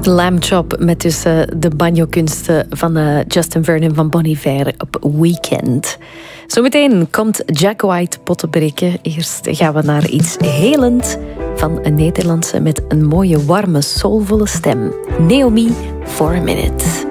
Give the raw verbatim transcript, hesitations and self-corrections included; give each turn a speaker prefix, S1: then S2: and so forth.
S1: Lamb Chop met dus uh, de banjo-kunsten van uh, Justin Vernon van Bon Iver op Weekend. Zometeen komt Jack White pottenbreken. Eerst gaan we naar iets helend van een Nederlandse met een mooie, warme, soulvolle stem. Naomi, for a minute.